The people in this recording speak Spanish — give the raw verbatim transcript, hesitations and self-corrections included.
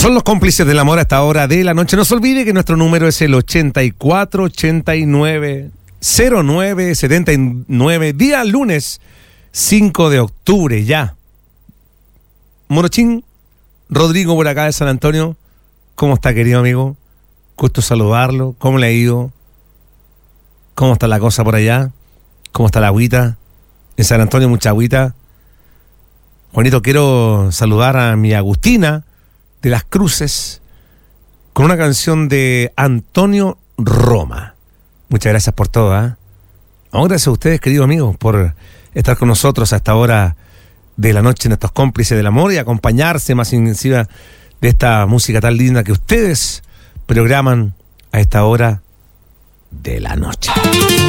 Son los cómplices del amor a esta hora de la noche. No se olvide que nuestro número es el ochenta y cuatro ochenta y nueve cero nueve setenta y nueve, día lunes cinco de octubre ya. Morochín, Rodrigo por acá de San Antonio. ¿Cómo está, querido amigo? Gusto saludarlo. ¿Cómo le ha ido? ¿Cómo está la cosa por allá? ¿Cómo está la agüita? En San Antonio mucha agüita. Juanito, quiero saludar a mi Agustina de las Cruces con una canción de Antonio Roma. Muchas gracias por todo, ¿eh? Oh, gracias a ustedes, queridos amigos, por estar con nosotros a esta hora de la noche en estos cómplices del amor y acompañarse más intensiva de esta música tan linda que ustedes programan a esta hora de la noche.